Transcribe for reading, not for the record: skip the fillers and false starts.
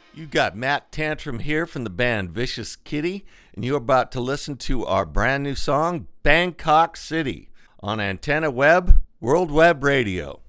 You got Matt Tantrum here from the band Vicious Kitty, and you're about to listen to our brand new song, Bangkok City, on Antenna Web, World Web Radio.